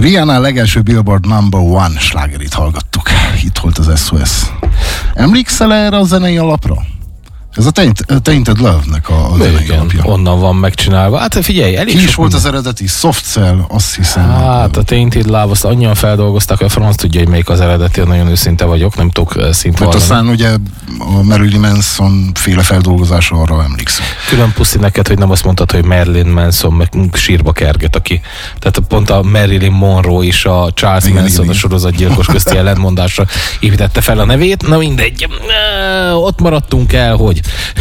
Rihanna legelső Billboard #1 slágerét hallgattuk. Itt volt az SOS. Emlékszel erre a zenei alapra? Ez a Tainted Love-nek a zenei alapja. Onnan van megcsinálva. Hát figyelj, elég ki is volt az eredeti? Soft Cell, azt hiszem. Hát a Tainted Love, azt annyian feldolgozták, hogy a franc tudja, hogy melyik az eredeti, nagyon őszinte vagyok, nem tudok szint vallani. Aztán ugye a Marilyn Manson féle feldolgozása, arra emlékszem. Külön puszi neked, hogy nem azt mondtad, hogy Marilyn Manson meg sírba kerget, aki. Tehát pont a Marilyn Monroe és a Charles Manson a sorozatgyilkos közti ellentmondásra építette fel a nevét. Na mindegy, ott maradtunk el, hogy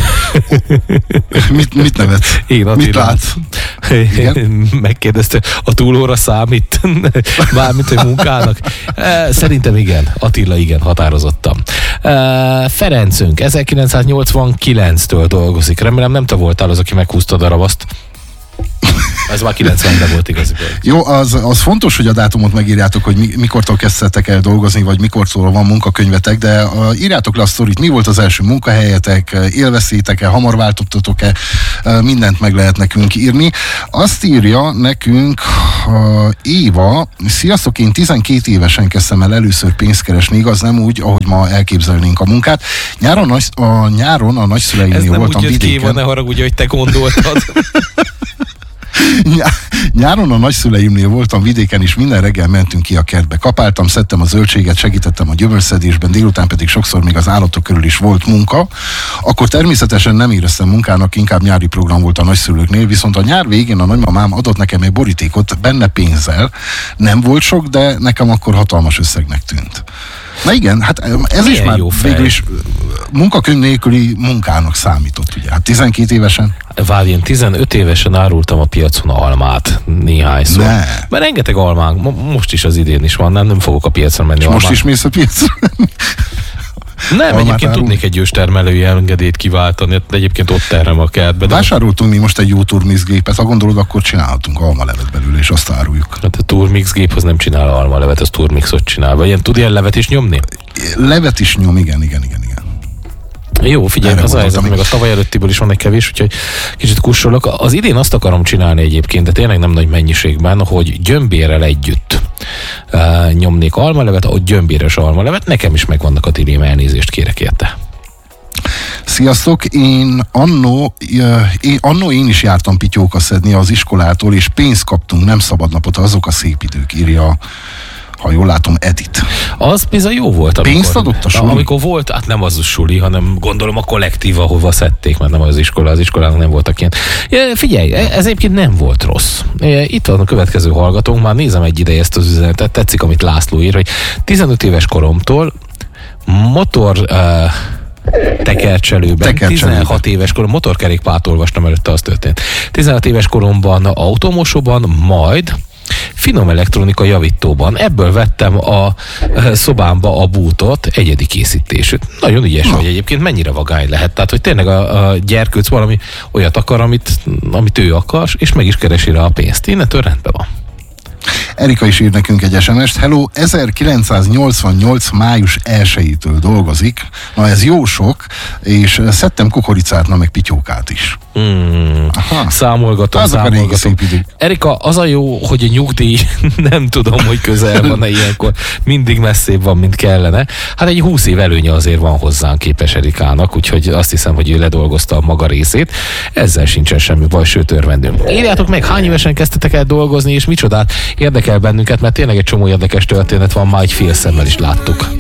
Mit nevet? Mit lát? Megkérdezte, a túlóra számít? Mármint, hogy munkának? Szerintem igen. Attila igen, határozottan. Ferencünk 1989-től dolgozik. Remélem nem te voltál az, aki meghúztad a ravaszt. Ez már 90-ben volt igaziból. Jó, az fontos, hogy a dátumot megírjátok, hogy mikortól kezdtetek el dolgozni, vagy mikortól van munkakönyvetek, de írjátok le a sztorit, mi volt az első munkahelyetek, élveztétek-e, hamar váltottatok-e, mindent meg lehet nekünk írni. Azt írja nekünk Éva, sziasztok, én 12 évesen kezdtem el először pénzt keresni, igaz, nem úgy, ahogy ma elképzelnénk a munkát. Nyáron a nagyszüleimnél voltam vidéken. Ez nem úgy, Éva, ne haragudj, hogy te gondoltad. Nyáron a nagyszüleimnél voltam vidéken, és minden reggel mentünk ki a kertbe. Kapáltam, szedtem a zöldséget, segítettem a gyümölcsszedésben, délután pedig sokszor még az állatok körül is volt munka. Akkor természetesen nem éreztem munkának, inkább nyári program volt a nagyszülőknél, viszont a nyár végén a nagymamám adott nekem egy borítékot, benne pénzzel. Nem volt sok, de nekem akkor hatalmas összegnek tűnt. Na igen, hát ez milyen is már végül is munkakönyv nélküli munkának számított, ugye? Hát 12 évesen. Várj, én 15 évesen árultam a piacon almát néhányszor. Mert rengeteg almánk, most is az idén is van, nem fogok a piacra menni. Most is mész a piacra? Nem, egyébként tudnék egy őstermelői engedélyt kiváltani, de egyébként ott terem a kertbe. Vásároltunk mi most egy jó turmixgépet, ha gondolod, akkor csinálhatunk almalevet belőle, és azt áruljuk. Hát a turmixgép az nem csinál almalevet, az turmixot csinál. Vagy tud ilyen levet is nyomni? Levet is nyom, igen. Jó, figyelj, az a helyzet, meg a tavaly előttiből is van egy kevés, úgyhogy kicsit kussolok. Az idén azt akarom csinálni egyébként, de tényleg nem nagy mennyiségben, hogy gyömbérrel együtt nyomnék almalevet, ahogy gyömbéres almalevet, nekem is megvannak a tilém, elnézést kérek érte. Sziasztok, én is jártam pityóka szedni az iskolától, és pénzt kaptunk, nem szabadnapot, azok a szép idők, írja, ha jól látom, Edith. Az bizony jó volt. Pénzt adott a suli? Amikor volt, hát nem az a suli, hanem gondolom a kollektív, ahova szedték, mert nem az iskolának nem voltak ilyen. Figyelj, ez egyébként nem volt rossz. Itt van a következő hallgatónk, már nézem egy ideje ezt az üzenetet, tetszik, amit László ír, hogy 15 éves koromtól motor tekercselőben, 16 éves korom, motorkerékpárt olvastam előtte, az történt. 16 éves koromban automosóban, majd finom elektronika javítóban. Ebből vettem a szobámba a bútot, egyedi készítésű. Nagyon ügyes vagy egyébként, mennyire vagány lehet. Tehát, hogy tényleg a gyerkőc valami olyat akar, amit ő akar, és meg is keresi rá a pénzt. Innentől rendben van. Erika is ír nekünk egy SMS-t. Hello, 1988. május 1-től dolgozik. Na ez jó sok, és szedtem kukoricát, na meg pityókát is. Számolgatom. Erika, az a jó, hogy a nyugdíj nem tudom, hogy közel van-e ilyenkor. Mindig messzébb van, mint kellene. Hát egy 20 év előnye azért van hozzánk képes Erikának, úgyhogy azt hiszem, hogy ő ledolgozta a maga részét. Ezzel sincsen semmi baj, sőt örvendünk. Írjátok meg, hány évesen kezdtetek el dolgozni, és micsodát érdekel bennünket, mert tényleg egy csomó érdekes történet van, már egy fél szemmel is láttuk.